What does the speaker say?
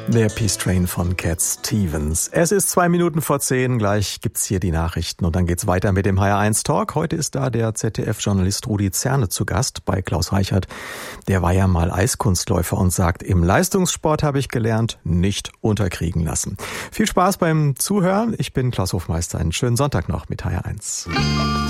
Der Peace Train von Cat Stevens. Es ist 2 Minuten vor 10, gleich gibt's hier die Nachrichten und dann geht's weiter mit dem HR1 Talk. Heute ist da der ZDF-Journalist Rudi Zerne zu Gast bei Klaus Reichert. Der war ja mal Eiskunstläufer und sagt, im Leistungssport habe ich gelernt, nicht unterkriegen lassen. Viel Spaß beim Zuhören. Ich bin Klaus Hofmeister. Einen schönen Sonntag noch mit HR1.